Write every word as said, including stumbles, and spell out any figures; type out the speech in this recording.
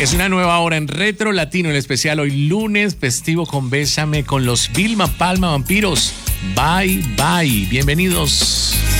Es una nueva hora en Retro Latino, el especial hoy lunes festivo con Bésame con los Vilma Palma Vampiros. Bye, bye. Bienvenidos.